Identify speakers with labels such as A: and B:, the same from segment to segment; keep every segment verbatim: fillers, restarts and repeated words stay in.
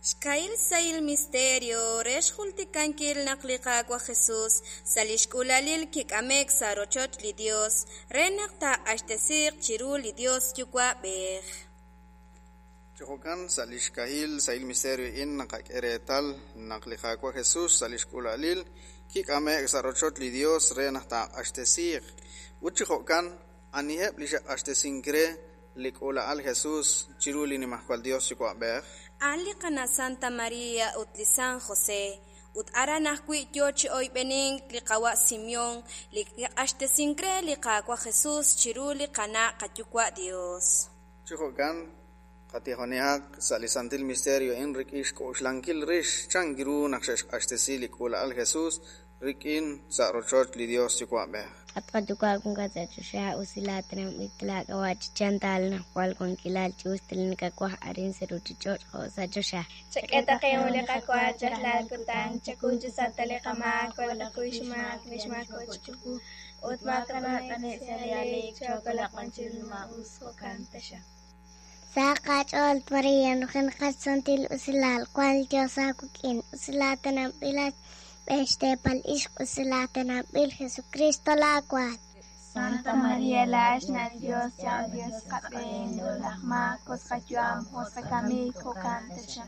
A: Shkail sail misterio, resh hultikankil naklikak wa Jesús, salishkulalil kikamek sarochot li Dios, renakta ashtesik chiru li Dios yukwa bech.
B: Chokan salishkahil sail misterio in nakak eretal naklikak wa Jesús, salishkulalil kikamek sarochot li Dios, renakta ashtesik. Uchihokan anihep lisha ashtesinkre likola al Jesús chiruli ni mahkwal Dios yukwa bech.
A: Ali kana Santa Maria utlisan José, ut ara nahkwi yochi oy bening likawa Simeón, lik ashtesinkre likakwa Jesús chiruli kana katyukwa Dios.
B: Chihokan katihoniak salisantil misterio in rikish ko uslankil rish changiru nakshash ashtesi likola al Jesús rikin sarochot li Dios yukwa bech.
C: Atqatuka kun kasachusha usilatram itlaq awachchantal na kwal kon kilal chustilin ka kwa arin serutichot khosachusha
D: chaketa qeule ka kwa jahlal kutan chakunju satale kama kola kuishma krishma kochku utma kana kana seriale chokola konchilma usko kantasha
C: saqach olt marian khin qatsantil usilal kwal josakukin usilatana bilat Este pal ishq usilatana bil Jesucristo la cual.
D: Santa María la ashna Dios ya Dios kapendo lahma koskachuam hoskami kokantasha.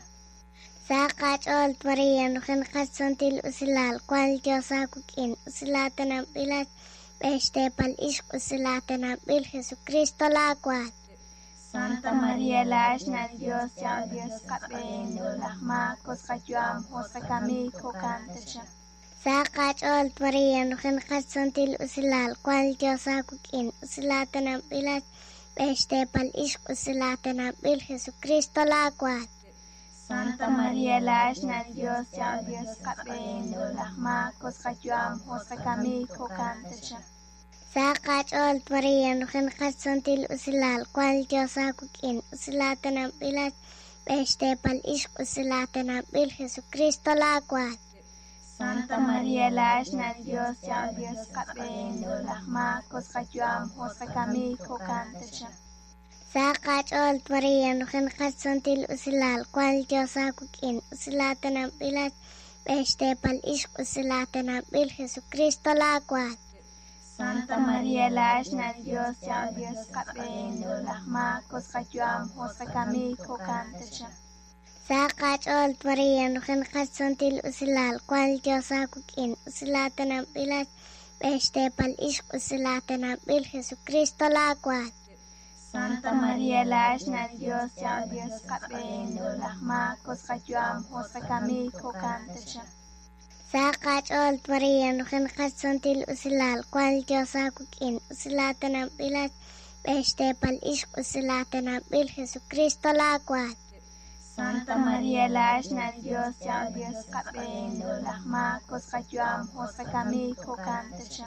C: Saqach olt María nuhin qatsantil usilal cual josakukin usilatana bilat este pal ishq usilatana bil Jesucristo la cual.
D: Santa María la ashna Dios ya Dios kapendo lahma koskachuam hoskami kokantasha.
C: Saqach olt María nuhin qatsantil usilal cual josakukin usilatana bilat este pal ishq usilatana bil Jesucristo la cual.
D: Santa María la ashna Dios ya Dios kapendo lahma koskachuam hoskami kokantasha.
C: Saqach olt María nuhin qatsantil usilal cual josakukin usilatana bilat este pal ishq usilatana bil Jesucristo la cual.
D: Santa María la ashna Dios ya Dios kapendo lahma koskachuam hoskami kokantasha.
C: Saqach olt María nuhin qatsantil usilal cual josakukin usilatana bilat este pal ishq usilatana bil Jesucristo la cual.
D: Santa María la ashna Dios ya Dios kapendo lahma koskachuam hoskami kokantasha.
C: Saqach olt María nuhin qatsantil usilal cual josakukin usilatana bilat este pal ishq usilatana bil Jesucristo la cual.
D: Santa María la ashna Dios ya Dios kapendo lahma koskachuam hoskami kokantasha.
C: Saqach olt María nuhin qatsantil usilal cual josakukin usilatana bilat este pal ishq usilatana bil Jesucristo la cual.
D: Santa María la ashna Dios ya Dios kapendo lahma koskachuam hoskami kokantasha.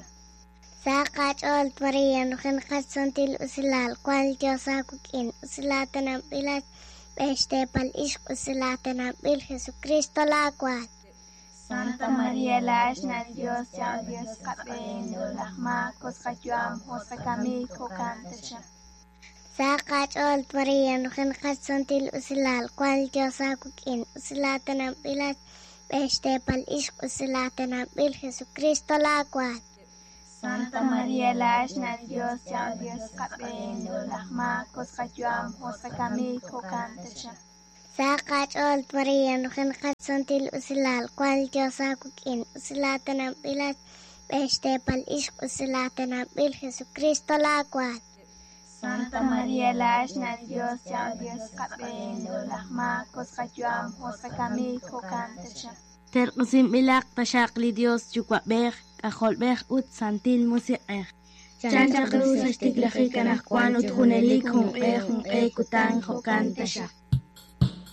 C: Saqach olt María nuhin qatsantil usilal cual josakukin usilatana bilat este pal ishq usilatana bil Jesucristo la cual.
D: Santa María la ashna Dios ya Dios kapendo lahma koskachuam hoskami kokantasha.
C: Saqach olt María nuhin qatsantil usilal cual josakukin usilatana bilat este pal ishq usilatana bil Jesucristo la cual.
D: Santa María la ashna Dios ya Dios kapendo lahma koskachuam hoskami kokantasha.
C: Saqach olt María nuhin qatsantil usilal cual josakukin usilatana bilat este pal ishq usilatana bil Jesucristo la cual.
D: Santa María la ashna Dios ya Dios kapendo lahma koskachuam hoskami kokantasha.
E: Terqsim bilaq tashaq li Dios yukwa bech kahol bech ut santil musiqeh. Chancha cruz ashtik lahi kanah kwan ut hunelik hun eh hun eh kutan hokantasha.